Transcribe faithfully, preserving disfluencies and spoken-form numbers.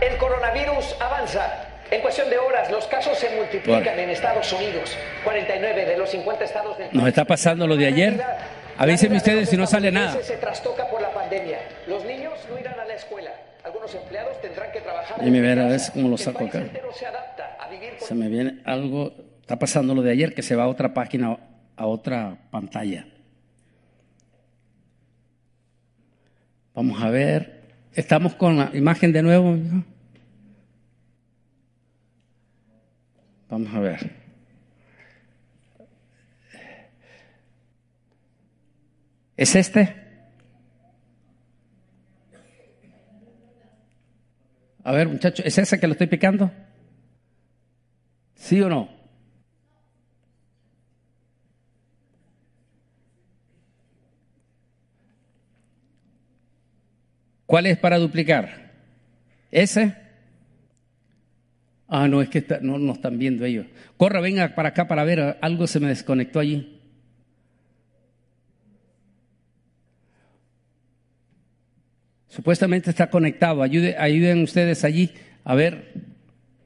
El coronavirus avanza. En cuestión de horas, los casos se multiplican bueno. en Estados Unidos. cuarenta y nueve de los cincuenta estados del país. Nos está pasando lo de ayer. Avísenme ustedes si no sale nada. Se trastoca por la pandemia. Los niños no irán a la escuela. Algunos empleados tendrán que trabajar. Y me ver a ver cómo lo saco acá. Se, se me viene algo. Está pasando lo de ayer que se va a otra página, a otra pantalla. Vamos a ver. Estamos con la imagen de nuevo. ¿No? Vamos a ver. ¿Es este? A ver, muchachos, ¿es ese que lo estoy picando? ¿Sí o no? ¿Cuál es para duplicar? ¿Ese? Ah, no, es que está, no nos están viendo ellos. Corra, venga para acá para ver, algo se me desconectó allí. Supuestamente está conectado, Ayude, ayuden ustedes allí a ver.